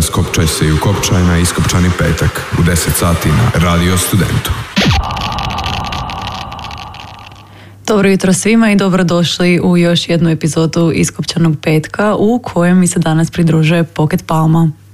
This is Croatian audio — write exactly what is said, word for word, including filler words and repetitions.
Raskopčaj se i ukopčaj na Iskopčani petak u deset sati na Radio Studentu. Dobro jutro svima i dobrodošli u još jednu epizodu Iskopčanog petka u kojem mi se danas pridružuje Pocket Palma.